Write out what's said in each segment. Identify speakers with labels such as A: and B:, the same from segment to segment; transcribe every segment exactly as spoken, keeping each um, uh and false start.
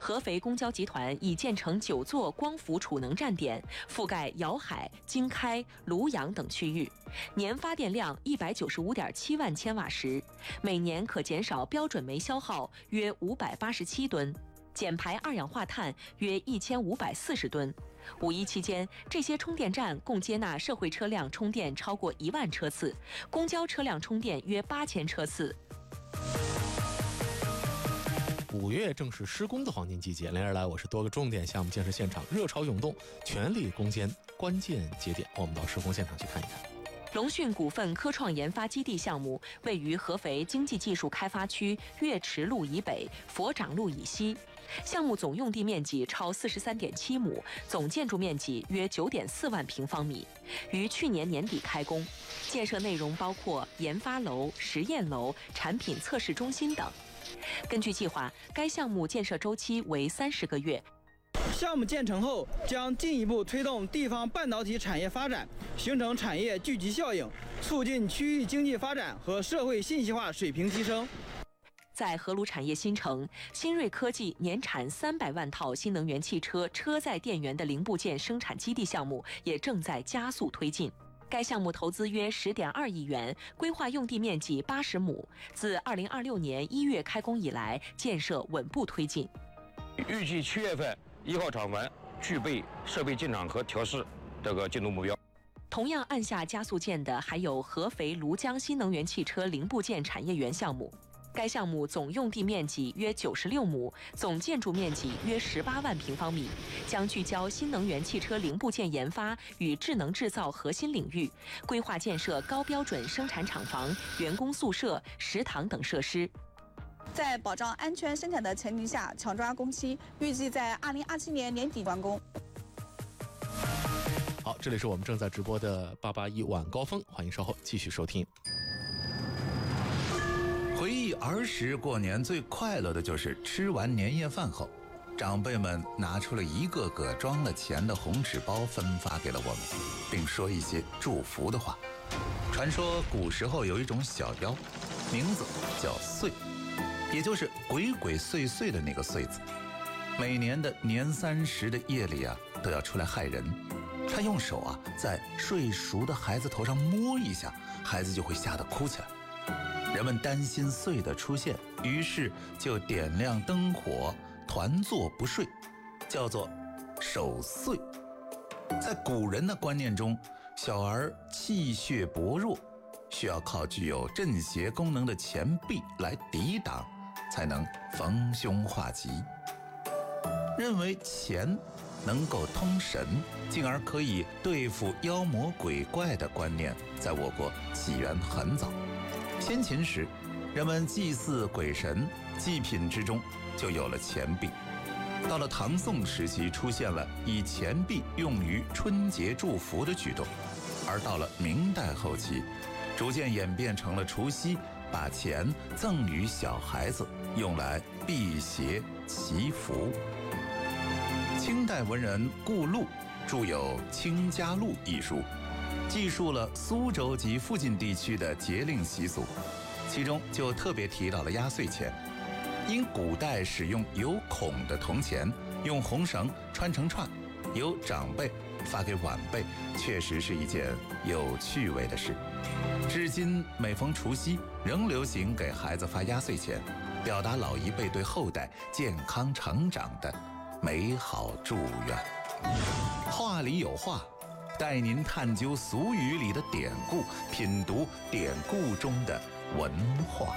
A: 合肥公交集团已建成九座光伏储能站点，覆盖瑶海、经开、庐阳等区域，年发电量一百九十五点七万千瓦时，每年可减少标准煤消耗约五百八十七吨。减排二氧化碳约一千五百四十吨。五一期间，这些充电站共接纳社会车辆充电超过一万车次，公交车辆充电约八千车次。
B: 五月正是施工的黄金季节，连日来我是多个重点项目建设现场热潮涌动，全力攻坚关键节点。我们到施工现场去看一看。
A: 龙讯股份科创研发基地项目位于合肥经济技术开发区岳池路以北、佛长路以西。项目总用地面积超四十三点七亩，总建筑面积约九点四万平方米，于去年年底开工。建设内容包括研发楼、实验楼、产品测试中心等。根据计划，该项目建设周期为三十个月。
C: 项目建成后，将进一步推动地方半导体产业发展，形成产业聚集效应，促进区域经济发展和社会信息化水平提升。
A: 在合鲁产业新城，新锐科技年产三百万套新能源汽车车载电源的零部件生产基地项目也正在加速推进。该项目投资约十点二亿元，规划用地面积八十亩。自二零二六年一月开工以来，建设稳步推进。
D: 预计七月份一号厂房具备设备进场和调试这个进度目标。
A: 同样按下加速键的还有合肥庐江新能源汽车零部件产业园项目。该项目总用地面积约九十六亩，总建筑面积约十八万平方米，将聚焦新能源汽车零部件研发与智能制造核心领域，规划建设高标准生产厂房、员工宿舍、食堂等设施。
E: 在保障安全生产的前提下，强抓工期，预计在二零二七年年底完工。
B: 好，这里是我们正在直播的八八一晚高峰，欢迎稍后继续收听。
F: 回忆儿时过年最快乐的就是吃完年夜饭后，长辈们拿出了一个个装了钱的红纸包分发给了我们，并说一些祝福的话。传说古时候有一种小妖，名字叫祟，也就是鬼鬼祟祟的那个祟字。每年的年三十的夜里啊，都要出来害人。他用手啊在睡熟的孩子头上摸一下，孩子就会吓得哭起来。人们担心祟的出现，于是就点亮灯火，团坐不睡，叫做守岁。在古人的观念中，小儿气血薄弱，需要靠具有镇邪功能的钱币来抵挡，才能逢凶化吉。认为钱能够通神，进而可以对付妖魔鬼怪的观念，在我国起源很早。先秦时，人们祭祀鬼神，祭品之中就有了钱币。到了唐宋时期，出现了以钱币用于春节祝福的举动，而到了明代后期，逐渐演变成了除夕把钱赠予小孩子，用来辟邪祈福。清代文人顾禄著有《清家录》一书，记述了苏州及附近地区的节令习俗，其中就特别提到了压岁钱。因古代使用有孔的铜钱，用红绳穿成串，由长辈发给晚辈，确实是一件有趣味的事。至今每逢除夕，仍流行给孩子发压岁钱，表达老一辈对后代健康成长的美好祝愿。话里有话，带您探究俗语里的典故，品读典故中的文化。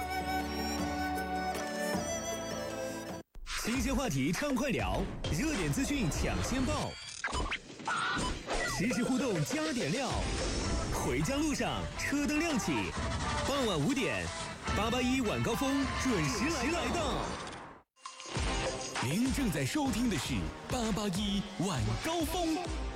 G: 新鲜话题畅快聊，热点资讯抢先报，实时互动加点料。回家路上车灯亮起，傍晚五点，八八一晚高峰准时来到。您正在收听的是八八一晚高峰。